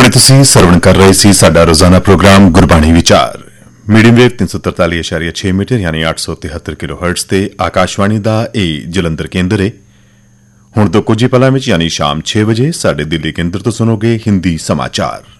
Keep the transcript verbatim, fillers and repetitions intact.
ਹੁਣੇ ਤੁਸੀਂ ਸਰਵਣ ਕਰ ਰਹੇ ਸੀ ਸਾਡਾ ਰੋਜ਼ਾਨਾ ਪ੍ਰੋਗਰਾਮ ਗੁਰਬਾਣੀ ਵਿਚਾਰ ਮੀਡੀਅਮ ਵੇਵ ਤਿੰਨ ਸੌ ਤਰਤਾਲੀ ਦਸ਼ਮਲਵ ਛੇ ਮੀਟਰ ਯਾਨੀ ਅੱਠ ਸੌ ਤਿਹੱਤਰ ਕਿਲੋ ਹਰਟਜ਼ ਤੇ ਆਕਾਸ਼ਵਾਣੀ ਦਾ ਇਹ ਜਲੰਧਰ ਕੇਂਦਰ ਹੈ। ਹੁਣ ਤੋਂ ਕੁਝ ਹੀ ਪਲਾਂ ਵਿੱਚ ਯਾਨੀ ਸ਼ਾਮ ਛੇ ਵਜੇ ਸਾਡੇ ਦਿੱਲੀ ਕੇਂਦਰ ਤੋਂ ਸੁਣੋਗੇ ਹਿੰਦੀ ਸਮਾਚਾਰ।